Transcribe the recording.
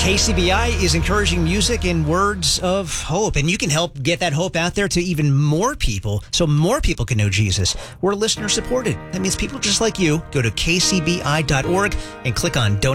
KCBI is encouraging music and words of hope, and you can help get that hope out there to even more people so more people can know Jesus. We're listener supported. That means people just like you go to kcbi.org and click on Donate.